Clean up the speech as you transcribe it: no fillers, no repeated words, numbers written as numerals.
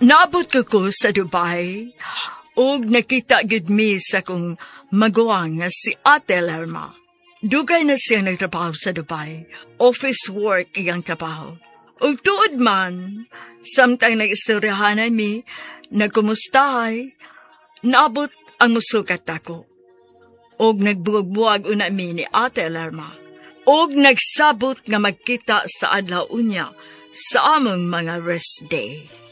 Naabot ko sa Dubai, ug nakita gid mi sa kong maguwang nga si Ate Lerma. Dugay na siya nagtrabaho sa Dubai. Office work iyang trabaho. Ug tuod man, samtang nag-istoryahanay mi, nagkumustahay, naabot ang musukat ako. Og nagbuwag-buwag una mi ni Ate Lerma. Og nagsabot nga magkita sa adlaw unya sa among mga rest day.